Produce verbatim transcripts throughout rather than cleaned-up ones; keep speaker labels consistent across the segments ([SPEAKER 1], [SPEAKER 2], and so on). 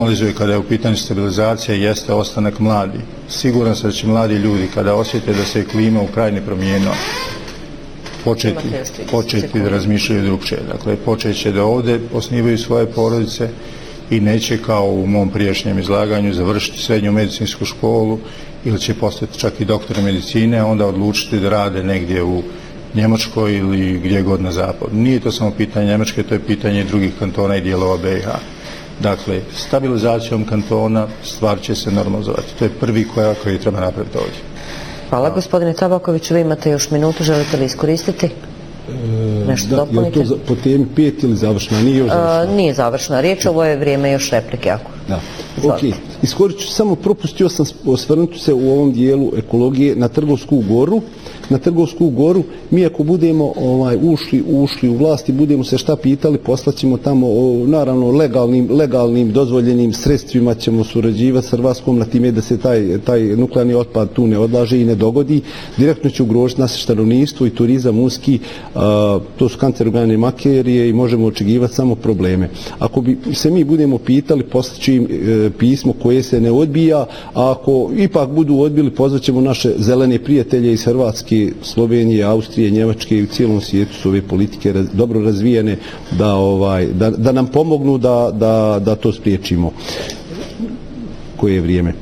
[SPEAKER 1] Kada je u pitanju stabilizacija jeste ostanak mladi. Siguran sam da će mladi ljudi kada osjete da se klima u krajnje promijenila početi, početi da razmišljaju drugčije. Dakle, počet će da ovdje osnivaju svoje porodice i neće kao u mom prijašnjem izlaganju završiti srednju medicinsku školu ili će postati čak i doktor medicine, a onda odlučiti da rade negdje u Njemačkoj ili gdje god na zapadu. Nije to samo pitanje Njemačke, to je pitanje drugih kantona i dijelova B i H. Dakle, stabilizacijom kantona stvar će se normalizovati. To je prvi korak koji treba napraviti ovdje.
[SPEAKER 2] Hvala, gospodine Tabakoviću. Vi imate još minutu, želite li iskoristiti? Nešto
[SPEAKER 3] da,
[SPEAKER 2] dopunite?
[SPEAKER 3] Je li to po temi pet ili završna? Nije još završna?
[SPEAKER 2] A, nije završna riječ, ovo je vrijeme još replike. Ako.
[SPEAKER 3] Da. Ok, iskoristit ću, samo propustio sam osvrnuti se u ovom dijelu ekologije na Trgovsku goru. Na Trgovsku goru, mi ako budemo ovaj, ušli, ušli u vlasti, budemo se šta pitali, poslaćemo tamo, o, naravno, legalnim, legalnim, dozvoljenim sredstvima ćemo surađivati s Hrvatskom na time da se taj, taj nuklearni otpad tu ne odlaže i ne dogodi. Direktno će ugrožiti naše stanovništvo i turizam uski, a, to su kancerogene materije i možemo očekivati samo probleme. Ako bi se mi budemo pitali, poslaću im e, pismo koje se ne odbija, a ako ipak budu odbili, pozvaćemo naše zelene prijatelje iz Hrvatske, Slovenije, Austrije, Njemačke i u cijelom svijetu su ove politike raz, dobro razvijene da, ovaj, da, da nam pomognu da, da, da to spriječimo. Koje je vrijeme?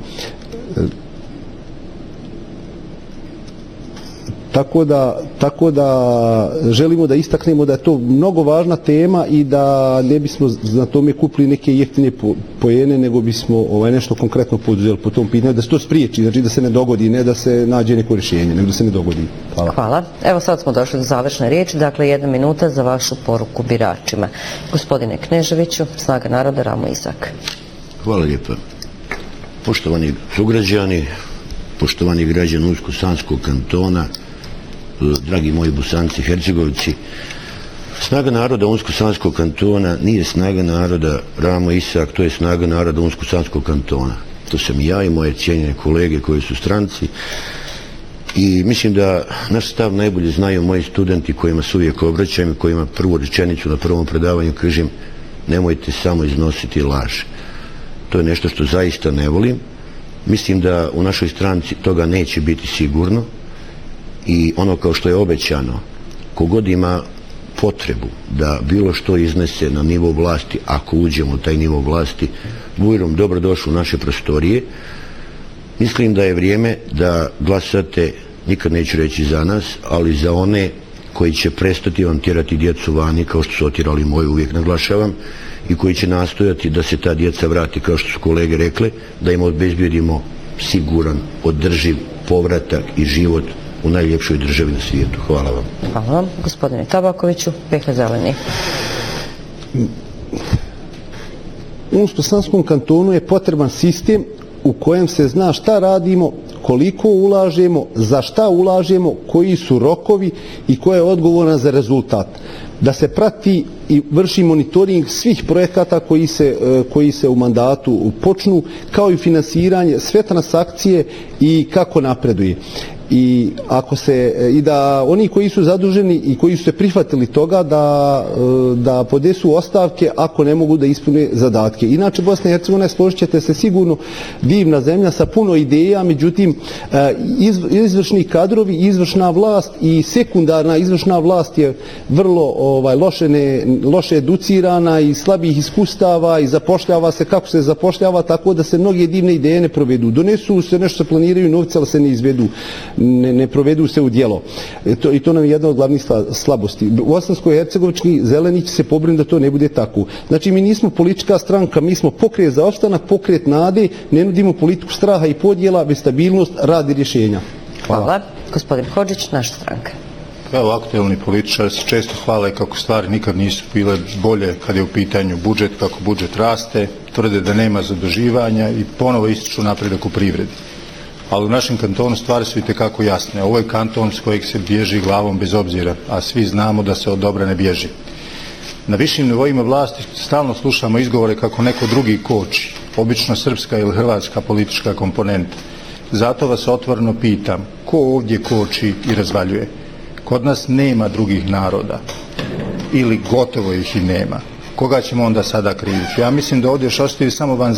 [SPEAKER 3] Tako da, tako da želimo da istaknemo da je to mnogo važna tema i da ne bismo na tome kupili neke jeftine poene, nego bismo ovaj, nešto konkretno poduzeli po tom pitanju, da se to spriječi, znači da se ne dogodi, ne da se nađe neko rješenje, nego da se ne dogodi. Hvala.
[SPEAKER 2] Hvala. Evo sad smo došli do završne riječi, dakle jedna minuta za vašu poruku biračima. Gospodine Kneževiću, Snaga naroda, Ramo Isak.
[SPEAKER 4] Hvala lijepa. Poštovani sugrađani, poštovani građani Unsko-Sanskog kantona, dragi moji Bosanci i Hercegovci, Snaga naroda Unsko-Sanskog kantona nije Snaga naroda Ramo Isak, to je Snaga naroda Unsko-Sanskog kantona. To sam i ja i moje cijenjene kolege koji su stranci i mislim da naš stav najbolje znaju moji studenti kojima se uvijek obraćam i kojima prvu rečenicu na prvom predavanju kažem: nemojte samo iznositi laž. To je nešto što zaista ne volim. Mislim da u našoj stranci toga neće biti sigurno i ono kao što je obećano, kogod ima potrebu da bilo što iznese na nivo vlasti, ako uđemo u taj nivo vlasti, bujrom dobrodošli u naše prostorije. Mislim da je vrijeme da glasate, nikad neću reći za nas, ali za one koji će prestati vam tjerati djecu vani, kao što su otjerali moju, uvijek naglašavam, i koji će nastojati da se ta djeca vrati, kao što su kolege rekle, da im obezbijedimo siguran, održiv povratak i život u najljepšoj državi na svijetu. Hvala vam.
[SPEAKER 2] Hvala vam. Gospodine Tabakoviću, Pehle Zeleni.
[SPEAKER 3] U Unsko-Sanskom kantonu je potreban sistem u kojem se zna šta radimo, koliko ulažemo, za šta ulažemo, koji su rokovi i ko je odgovoran za rezultat. Da se prati i vrši monitoring svih projekata koji se, koji se u mandatu počnu, kao i finansiranje, sve transakcije i kako napreduje. I ako se i da oni koji su zaduženi i koji su se prihvatili toga da da podesu ostavke ako ne mogu da ispune zadatke. Inače Bosna i Hercegovina, složit ćete se sigurno, divna zemlja sa puno ideja, međutim izvršni kadrovi, izvršna vlast i sekundarna izvršna vlast je vrlo ovaj loše ne, loše educirana i slabih iskustava i zapošljava se kako se zapošljava, tako da se mnoge divne ideje ne provedu. Donesu se, nešto se planiraju, novce, ali se ne izvedu. Ne, ne provedu se u djelo. E to, i to nam je jedna od glavnih slabosti. U Bosanskoj Hercegovički zeleni će se pobrinuti da to ne bude tako. Znači, mi nismo politička stranka, mi smo pokret za opstanak, pokret nade, ne nudimo politiku straha i podjela, već stabilnost, rad i rješenja.
[SPEAKER 2] Hvala. Hvala. Gospodin Hodžić, naša stranka.
[SPEAKER 1] Evo, aktualni političari se često hvale kako stvari nikad nisu bile bolje kad je u pitanju budžet, kako budžet raste, tvrde da nema zaduživanja i ponovo ističu napredak u privredi. Ali u našem kantonu stvari su itekako jasne. Ovo je kanton s kojeg se bježi glavom bez obzira, a svi znamo da se od dobra ne bježi. Na višim nivoima vlasti stalno slušamo izgovore kako neko drugi koči, obično srpska ili hrvatska politička komponenta. Zato vas otvoreno pitam, ko ovdje koči i razvaljuje? Kod nas nema drugih naroda, ili gotovo ih i nema. Koga ćemo onda sada kriviti? Ja mislim da ovdje još ostaju samo vanzemaljci.